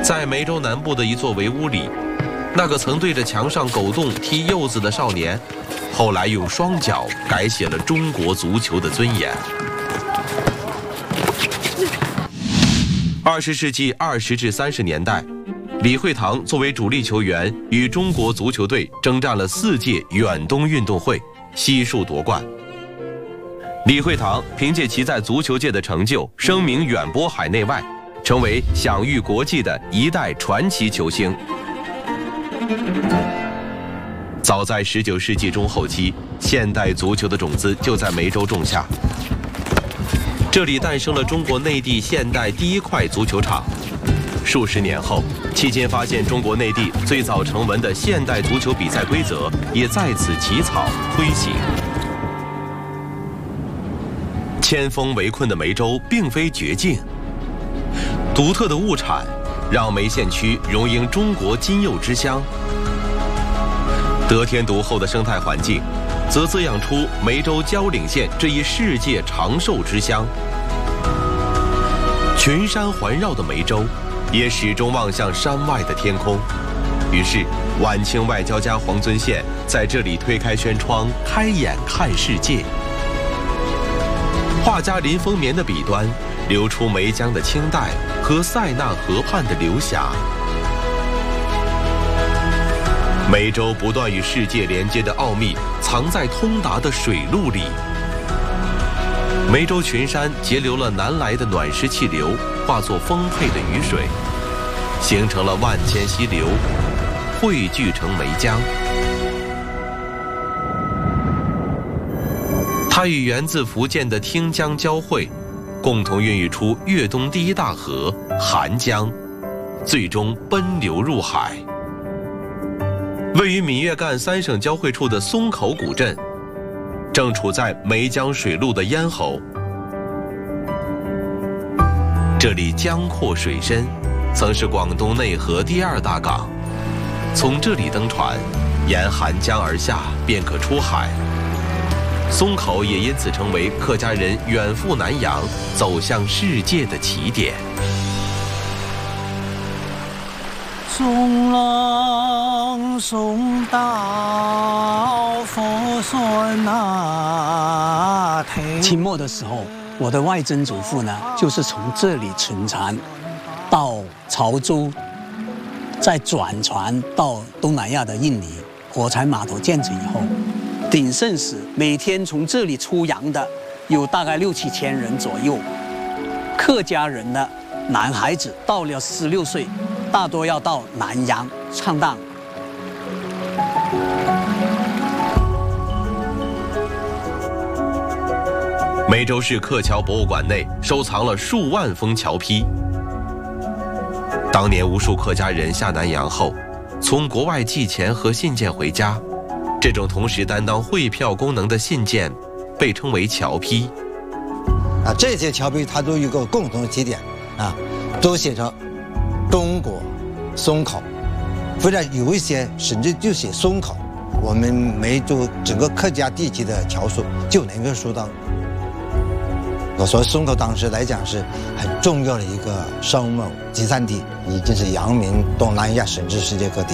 在梅州南部的一座围屋里，那个曾对着墙上狗洞踢柚子的少年，后来用双脚改写了中国足球的尊严。20世纪20至30年代，李惠堂作为主力球员，与中国足球队征战了4届远东运动会，悉数夺冠。李惠堂凭借其在足球界的成就，声名远播海内外，成为享誉国际的一代传奇球星。早在19世纪中后期，现代足球的种子就在梅州种下。这里诞生了中国内地现代第一块足球场。数十年后，期间发现中国内地最早成文的现代足球比赛规则也在此起草推行。千峰围困的梅州并非绝境，独特的物产让梅县区荣膺中国金柚之乡。得天独厚的生态环境，则滋养出梅州蕉岭县这一世界长寿之乡。群山环绕的梅州，也始终望向山外的天空。于是，晚清外交家黄遵宪在这里推开轩窗，开眼看世界。画家林风眠的笔端，流出梅江的清代和塞纳河畔的流霞。梅州不断与世界连接的奥秘，藏在通达的水路里。梅州群山截留了南来的暖湿气流，化作丰沛的雨水，形成了万千溪流，汇聚成梅江。它与源自福建的汀江交汇，共同孕育出粤东第一大河韩江，最终奔流入海。位于闽粤赣3省交汇处的松口古镇，正处在梅江水路的咽喉。这里江阔水深，曾是广东内河第2大港。从这里登船，沿韩江而下，便可出海。松口也因此成为客家人远赴南洋、走向世界的起点。 送郎送到佛山那头。清末的时候，我的外曾祖父呢，就是从这里乘船到潮州，再转船到东南亚的印尼。火柴码头建成以后，鼎盛时每天从这里出洋的有大概6、7千人左右。客家人的男孩子到了16岁，大多要到南洋闯荡。 梅州市客桥博物馆内收藏了数万封桥批。当年无数客家人下南洋后，从国外寄钱和信件回家，这种同时担当汇票功能的信件被称为桥批。 这些桥批它都有一个共同的起点都写着中国松口，或者有一些甚至就写松口，我们梅州整个客家地区的侨属就能够收到。所以松口当时来讲是很重要的一个商贸集散地，已经是扬名东南亚甚至世界各地。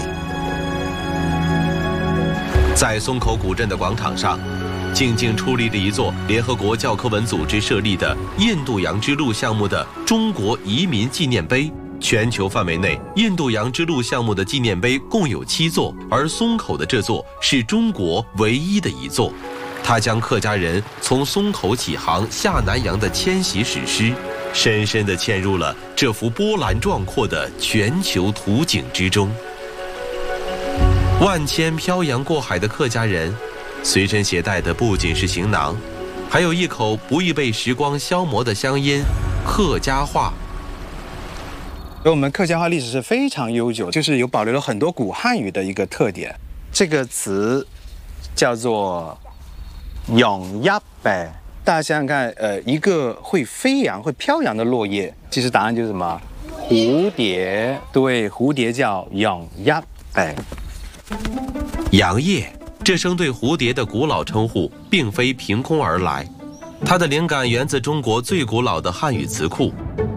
在松口古镇的广场上，静静矗立着一座联合国教科文组织设立的印度洋之路项目的中国移民纪念碑。全球范围内，印度洋之路项目的纪念碑共有7座，而松口的这座是中国唯一的一座。它将客家人从松口起航下南洋的迁徙史诗，深深地嵌入了这幅波澜壮阔的全球图景之中。万千漂洋过海的客家人，随身携带的不仅是行囊，还有一口不易被时光消磨的乡音——客家话。 而我们客家话历史是非常悠久，就是有保留了很多古汉语的一个特点。这个词叫做咏鸭白，大家想想看，一个会飞扬、会飘扬的落叶，其实答案就是什么？蝴蝶。对，蝴蝶叫咏鸭白。 杨叶，这声对蝴蝶的古老称呼，并非凭空而来，它的灵感源自中国最古老的汉语词库，